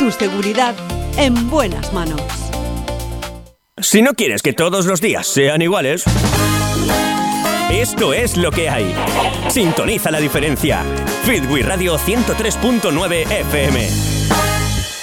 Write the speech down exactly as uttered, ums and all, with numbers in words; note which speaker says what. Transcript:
Speaker 1: Tu seguridad en buenas manos.
Speaker 2: Si no quieres que todos los días sean iguales, esto es lo que hay. Sintoniza la diferencia. Fitwi Radio ciento tres punto nueve F M.